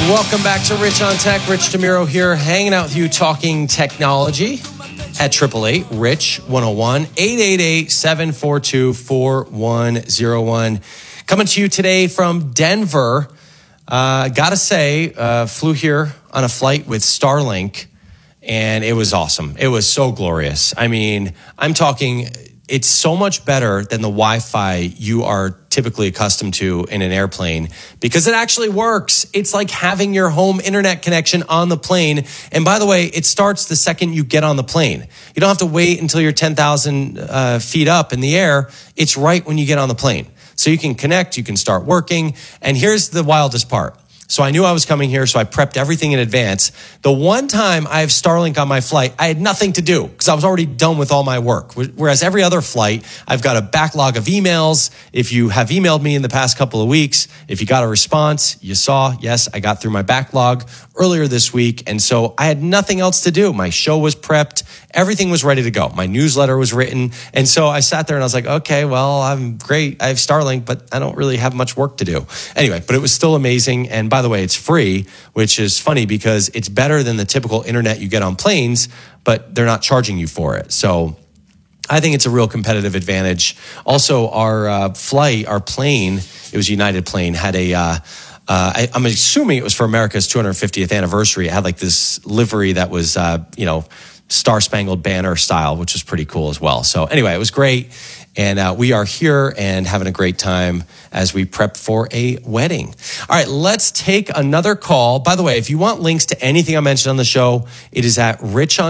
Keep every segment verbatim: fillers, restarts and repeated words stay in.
Welcome back to Rich on Tech. Rich DeMuro here, hanging out with you, talking technology at triple eight Rich one oh one, eight eight eight, seven four two, four one oh one. Coming to you today from Denver. Uh, gotta say, uh, flew here on a flight with Starlink, and it was awesome. It was so glorious. I mean, I'm talking, it's so much better than the Wi-Fi you are typically accustomed to in an airplane because it actually works. It's like having your home internet connection on the plane. And by the way, it starts the second you get on the plane. You don't have to wait until you're ten thousand uh, feet up in the air. It's right when you get on the plane. So you can connect, you can start working. And here's the wildest part. So I knew I was coming here, so I prepped everything in advance. The one time I have Starlink on my flight, I had nothing to do because I was already done with all my work. Whereas every other flight, I've got a backlog of emails. If you have emailed me in the past couple of weeks, if you got a response, you saw, yes, I got through my backlog earlier this week. And so I had nothing else to do. My show was prepped. Everything was ready to go. My newsletter was written. And so I sat there and I was like, okay, well, I'm great. I have Starlink, but I don't really have much work to do. Anyway, but it was still amazing. And by the way, it's free, which is funny because it's better than the typical internet you get on planes, but they're not charging you for it. So I think it's a real competitive advantage. Also, our uh, flight, our plane, it was a United plane, had a, uh, uh, I, I'm assuming it was for America's two hundred fiftieth anniversary. It had like this livery that was, uh, you know, Star Spangled Banner style, which was pretty cool as well. So anyway, it was great. And uh, we are here and having a great time as we prep for a wedding. All right, let's take another call. By the way, if you want links to anything I mentioned on the show, it is at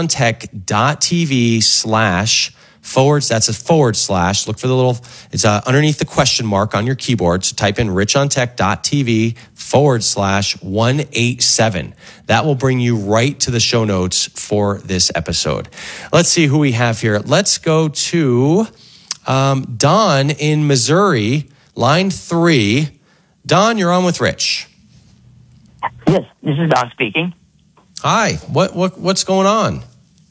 richontech.tv slash forwards. That's a forward slash. Look for the little, it's uh, underneath the question mark on your keyboard. So type in richontech.tv forward slash 187. That will bring you right to the show notes for this episode. Let's see who we have here. Let's go to um, Don in Missouri, line three. Don, you're on with Rich. Yes, this is Don speaking. Hi, what, what what's going on?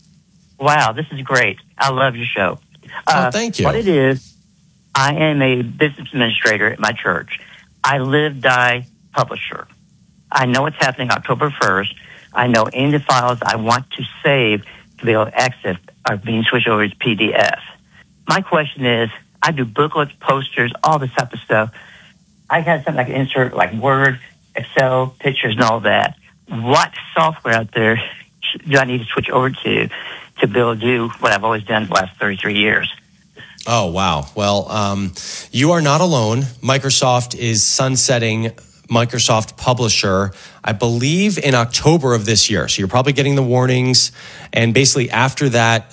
Wow, this is great. I love your show. Uh, oh, thank you. What it is, I am a business administrator at my church. I live, die, publisher. I know what's happening October first. I know any of the files I want to save to be able to access are being switched over to P D F. My question is, I do booklets, posters, all this type of stuff. I got something I can insert like Word, Excel, pictures, and all that. What software out there do I need to switch over to to be able to do what I've always done the last thirty-three years? Oh, wow. Well, um, you are not alone. Microsoft is sunsetting Microsoft Publisher, I believe, in October of this year. So you're probably getting the warnings. And basically after that